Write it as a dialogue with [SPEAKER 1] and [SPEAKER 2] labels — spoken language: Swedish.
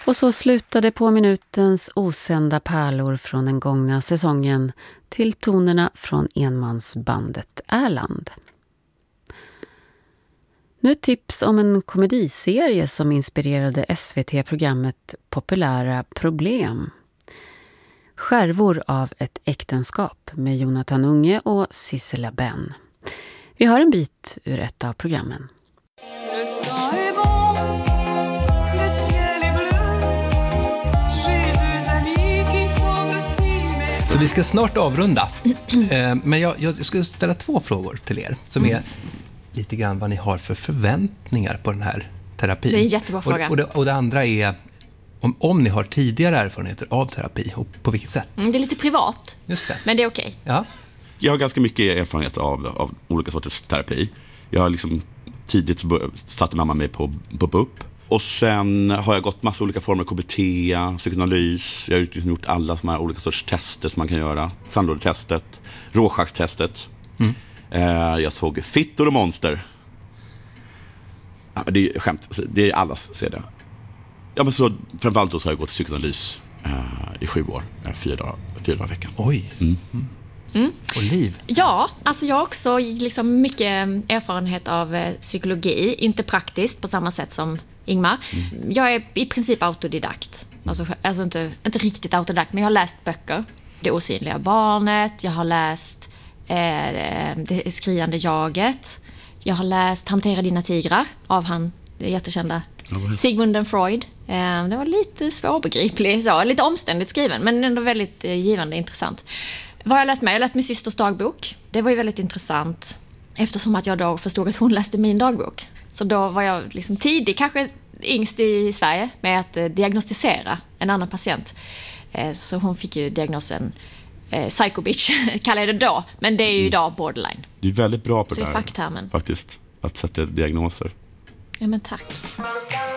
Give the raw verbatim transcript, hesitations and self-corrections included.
[SPEAKER 1] Och så slutade på minutens osända pärlor från den gångna säsongen till tonerna från enmansbandet Erland. Nu tips om en komediserie som inspirerade S V T-programmet Populära problem. Skärvor av ett äktenskap med Jonathan Unge och Sissela Ben. Vi har en bit ur ett av programmen.
[SPEAKER 2] Så vi ska snart avrunda. Men jag, jag skulle ställa två frågor till er som är lite grann vad ni har för förväntningar på den här terapin.
[SPEAKER 3] Det är en jättebra fråga.
[SPEAKER 2] Och, och, det, och det andra är om, om ni har tidigare erfarenheter av terapi och på vilket sätt.
[SPEAKER 3] Mm, det är lite privat,
[SPEAKER 2] Just det.
[SPEAKER 3] men det är okej.
[SPEAKER 2] Ja.
[SPEAKER 4] Jag har ganska mycket erfarenhet av, av olika sorters terapi. Jag har liksom tidigt satte mamma mig på B U P. Och sen har jag gått massa olika former, K B T, psykoanalys. Jag har liksom gjort alla som här olika sorts tester som man kan göra. Sandlådetestet, Rorschach-testet. Mm. Eh, jag såg Fittor och monster. Ja, det är skämt, det är allas ser det. Ja, men så framförallt så har jag gått psykoanalys eh, i sju år, eh, fyra dagar, fyra dagar i veckan.
[SPEAKER 2] Oj.
[SPEAKER 4] Mm.
[SPEAKER 2] Mm. Mm. Och Liv?
[SPEAKER 3] Ja, alltså jag har också liksom mycket erfarenhet av eh, psykologi. Inte praktiskt på samma sätt som Ingmar. Mm. Jag är i princip autodidakt. Alltså, alltså inte, inte riktigt autodidakt, men jag har läst böcker. Det osynliga barnet. Jag har läst eh, Det skriande jaget. Jag har läst Hantera dina tigrar av han, det jättekända Sigmund Freud. Eh, det var lite svårbegriplig, så, lite omständigt skriven, men ändå väldigt eh, givande intressant. Vad har jag läst med? Jag har läst min systers dagbok. Det var ju väldigt intressant eftersom att jag då förstod att hon läste min dagbok. Så då var jag liksom tidig, kanske yngst i Sverige, med att eh, diagnostisera en annan patient. Eh, så hon fick ju diagnosen eh, psycho bitch, kallar jag det då. Men det är ju idag borderline.
[SPEAKER 4] Du är väldigt bra på
[SPEAKER 3] så
[SPEAKER 4] det här.
[SPEAKER 3] Facktermen.
[SPEAKER 4] Faktiskt, att sätta diagnoser.
[SPEAKER 3] Ja, men tack.